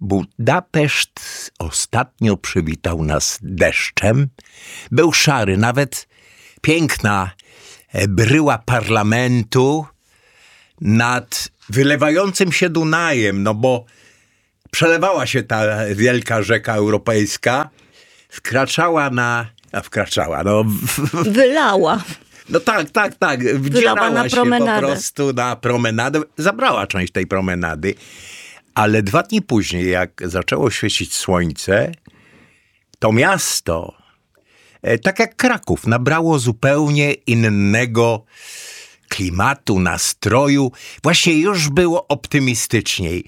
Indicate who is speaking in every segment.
Speaker 1: Budapeszt ostatnio przywitał nas deszczem. Był szary, nawet piękna bryła parlamentu nad wylewającym się Dunajem, no bo przelewała się ta wielka rzeka europejska,
Speaker 2: Wylała.
Speaker 1: No tak. Wdzierała się po prostu na promenadę. Zabrała część tej promenady. Ale 2 dni później, jak zaczęło świecić słońce, to miasto, tak jak Kraków, nabrało zupełnie innego klimatu, nastroju. Właśnie już było optymistyczniej.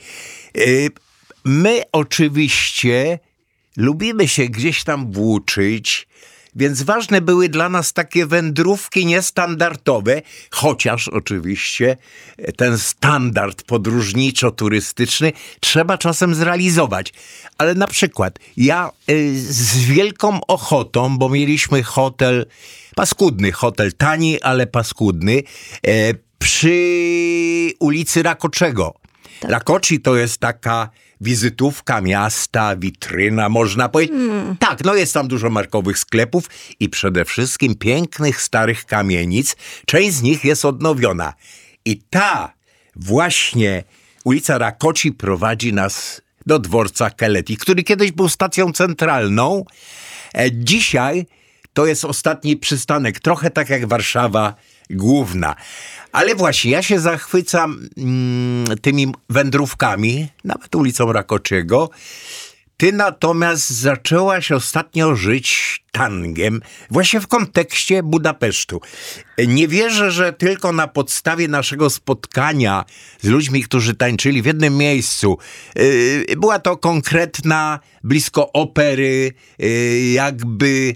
Speaker 1: My oczywiście lubimy się gdzieś tam włóczyć, więc ważne były dla nas takie wędrówki niestandardowe, chociaż oczywiście ten standard podróżniczo-turystyczny trzeba czasem zrealizować. Ale na przykład ja z wielką ochotą, bo mieliśmy hotel, tani, ale paskudny, przy ulicy Rakoczego. Tak. Rakoczy to jest taka wizytówka miasta, witryna, można powiedzieć. Tak, no jest tam dużo markowych sklepów i przede wszystkim pięknych, starych kamienic. Część z nich jest odnowiona. I ta właśnie ulica Rakoczy prowadzi nas do dworca Keleti, który kiedyś był stacją centralną. Dzisiaj to jest ostatni przystanek, trochę tak jak Warszawa Główna. Ale właśnie, ja się zachwycam tymi wędrówkami, nawet ulicą Rakoczego. Ty natomiast zaczęłaś ostatnio żyć tangiem, właśnie w kontekście Budapesztu. Nie wierzę, że tylko na podstawie naszego spotkania z ludźmi, którzy tańczyli w jednym miejscu. Była to konkretna, blisko opery, jakby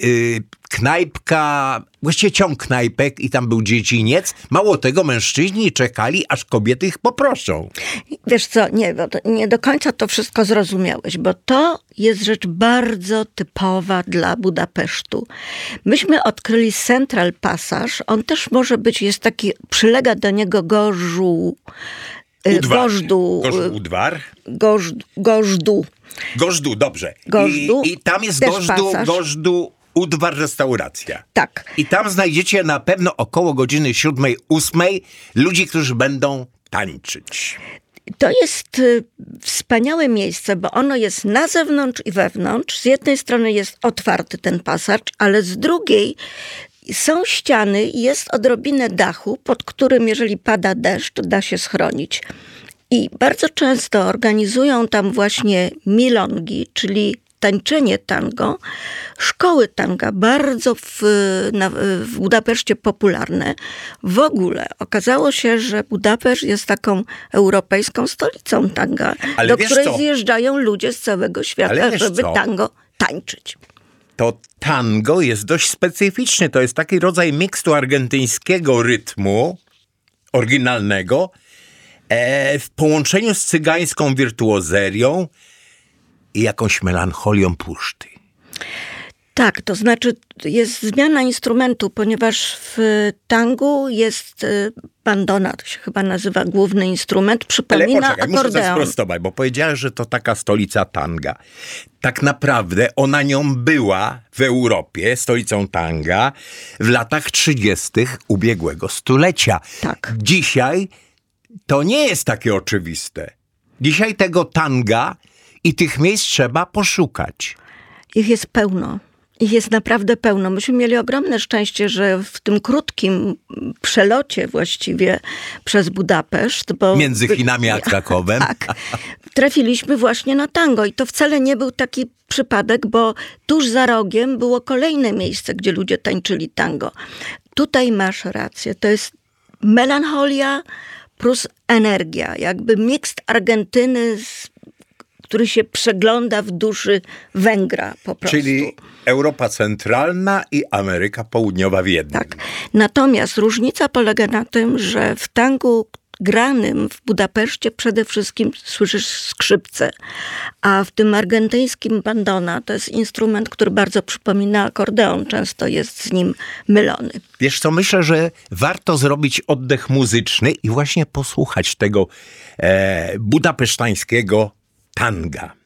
Speaker 1: knajpka, właściwie ciąg knajpek i tam był dziedziniec. Mało tego, mężczyźni czekali, aż kobiety ich poproszą.
Speaker 2: Wiesz co, nie do końca to wszystko zrozumiałeś, bo to jest rzecz bardzo typowa dla Budapesztu. Myśmy odkryli Central Passage, on też może być, jest taki, przylega do niego Gorzdu.
Speaker 1: Gorzdu, dobrze.
Speaker 2: Gorzdu.
Speaker 1: I tam jest Gorzdu Udvar restauracja.
Speaker 2: Tak.
Speaker 1: I tam znajdziecie na pewno około godziny 7-8 ludzi, którzy będą tańczyć.
Speaker 2: To jest wspaniałe miejsce, bo ono jest na zewnątrz i wewnątrz. Z jednej strony jest otwarty ten pasaż, ale z drugiej są ściany i jest odrobinę dachu, pod którym, jeżeli pada deszcz, da się schronić. I bardzo często organizują tam właśnie milongi, czyli tańczenie tango, szkoły tanga, bardzo w Budapeszcie popularne. W ogóle okazało się, że Budapeszt jest taką europejską stolicą tanga, do której zjeżdżają ludzie z całego świata, żeby tango tańczyć.
Speaker 1: To tango jest dość specyficzny. To jest taki rodzaj mikstu argentyńskiego rytmu oryginalnego w połączeniu z cygańską wirtuozerią i jakąś melancholią puszty.
Speaker 2: Tak, to znaczy jest zmiana instrumentu, ponieważ w tangu jest bandona, to się chyba nazywa główny instrument, przypomina akordeon.
Speaker 1: Muszę zasprostować, bo powiedziałeś, że to taka stolica tanga. Tak naprawdę ona nią była w Europie, stolicą tanga, w latach 30. ubiegłego stulecia.
Speaker 2: Tak.
Speaker 1: Dzisiaj to nie jest takie oczywiste. Dzisiaj tego tanga i tych miejsc trzeba poszukać.
Speaker 2: Ich jest pełno. Ich jest naprawdę pełno. Myśmy mieli ogromne szczęście, że w tym krótkim przelocie właściwie przez Budapeszt, bo
Speaker 1: między Chinami a Krakowem.
Speaker 2: Tak, trafiliśmy właśnie na tango i to wcale nie był taki przypadek, bo tuż za rogiem było kolejne miejsce, gdzie ludzie tańczyli tango. Tutaj masz rację. To jest melancholia plus energia. Jakby miks Argentyny, który się przegląda w duszy Węgra po prostu.
Speaker 1: Czyli Europa Centralna i Ameryka Południowa w jednym.
Speaker 2: Tak. Natomiast różnica polega na tym, że w tangu granym w Budapeszcie przede wszystkim słyszysz skrzypce, a w tym argentyńskim bandona to jest instrument, który bardzo przypomina akordeon, często jest z nim mylony.
Speaker 1: Wiesz co, myślę, że warto zrobić oddech muzyczny i właśnie posłuchać tego budapesztańskiego tanga.